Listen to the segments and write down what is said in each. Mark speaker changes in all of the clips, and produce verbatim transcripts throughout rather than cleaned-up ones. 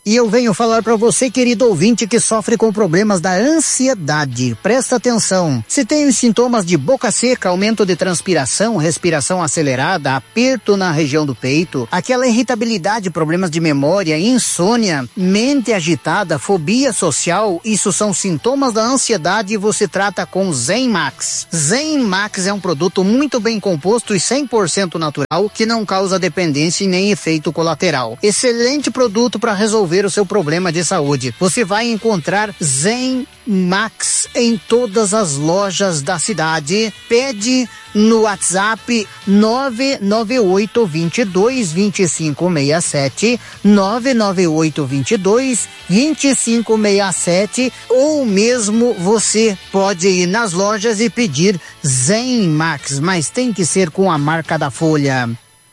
Speaker 1: E eu venho falar para você, querido ouvinte, que sofre com problemas da ansiedade. Presta atenção. Se tem os sintomas de boca seca, aumento de transpiração, respiração acelerada, aperto na região do peito, aquela irritabilidade, problemas de memória, insônia, mente agitada, fobia social, isso são sintomas da ansiedade e você trata com Zen Max. Zen Max é um produto muito bem composto e cem por cento natural que não causa dependência e nem efeito colateral. Excelente produto para resolver o seu problema de saúde. Você vai encontrar Zen Max em todas as lojas da cidade. Pede no WhatsApp nove nove oito dois dois, dois cinco seis sete, nove nove oito dois dois, dois cinco seis sete, ou mesmo você pode ir nas lojas e pedir Zen Max, mas tem que ser com a marca da Folha.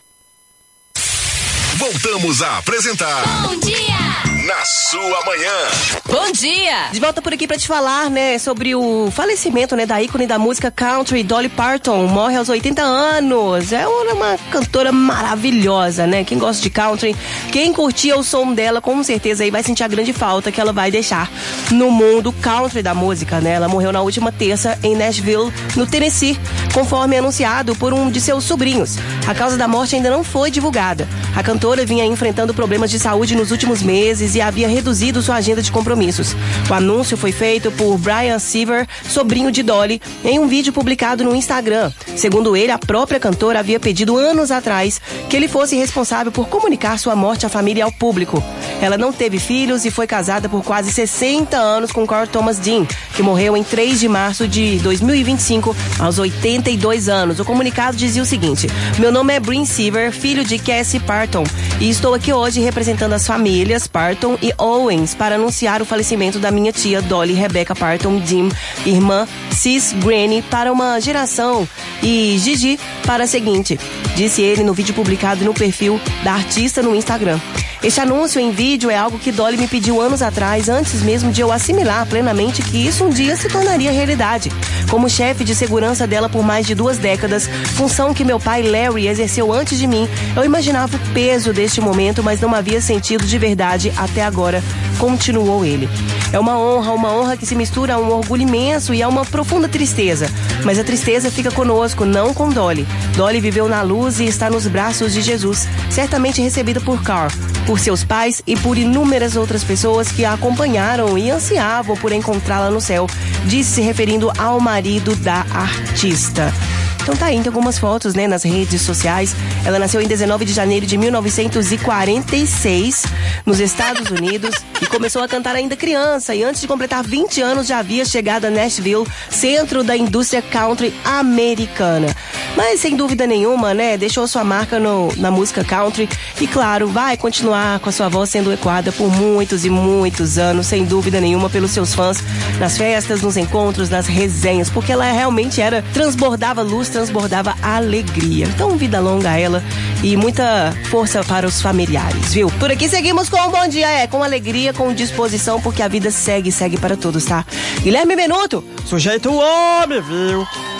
Speaker 2: Voltamos a apresentar
Speaker 3: Bom Dia
Speaker 2: na sua manhã.
Speaker 4: Bom dia! De volta por aqui pra te falar, né, sobre o falecimento, né, da ícone da música country, Dolly Parton. Morre aos oitenta anos. É uma cantora maravilhosa, né? Quem gosta de country, quem curtia o som dela, com certeza aí vai sentir a grande falta que ela vai deixar no mundo country da música, né? Ela morreu na última terça em Nashville, no Tennessee, conforme anunciado por um de seus sobrinhos. A causa da morte ainda não foi divulgada. A cantora vinha enfrentando problemas de saúde nos últimos meses e havia reduzido sua agenda de compromissos. O anúncio foi feito por Brian Seaver, sobrinho de Dolly, em um vídeo publicado no Instagram. Segundo ele, a própria cantora havia pedido anos atrás que ele fosse responsável por comunicar sua morte à família e ao público. Ela não teve filhos e foi casada por quase sessenta anos com Carl Thomas Dean, que morreu em três de março de dois mil e vinte e cinco, aos oitenta e dois anos. O comunicado dizia o seguinte: meu nome é Brian Seaver, filho de Cassie Parton, e estou aqui hoje representando as famílias Parton e Owens para anunciar o falecimento da minha tia Dolly Rebecca Parton Dean, irmã Cis Granny para uma geração e Gigi para a seguinte, disse ele no vídeo publicado no perfil da artista no Instagram. Este anúncio em vídeo é algo que Dolly me pediu anos atrás, antes mesmo de eu assimilar plenamente que isso um dia se tornaria realidade. Como chefe de segurança dela por mais de duas décadas, função que meu pai Larry exerceu antes de mim, eu imaginava o peso deste momento, mas não havia sentido de verdade até agora, continuou ele. É uma honra, uma honra que se mistura a um orgulho imenso e a uma profunda tristeza. Mas a tristeza fica conosco, não com Dolly. Dolly viveu na luz e está nos braços de Jesus, certamente recebida por Carl, por seus pais e por inúmeras outras pessoas que a acompanharam e ansiavam por encontrá-la no céu, disse se referindo ao marido da artista. Então tá aí, tem algumas fotos, né, nas redes sociais. Ela nasceu em dezenove de janeiro de mil novecentos e quarenta e seis, nos Estados Unidos, e começou a cantar ainda criança, e antes de completar vinte anos já havia chegado a Nashville, centro da indústria country americana. Mas sem dúvida nenhuma, né, deixou sua marca no, na música country, e claro, vai continuar com a sua voz sendo ecoada por muitos e muitos anos, sem dúvida nenhuma, pelos seus fãs, nas festas, nos encontros, nas resenhas, porque ela realmente era, transbordava luz, transbordava alegria. Então, vida longa a ela e muita força para os familiares, viu? Por aqui seguimos com um bom dia, é, com alegria, com disposição, porque a vida segue, segue para todos, tá? Guilherme Benuto.
Speaker 5: Sujeito homem, viu?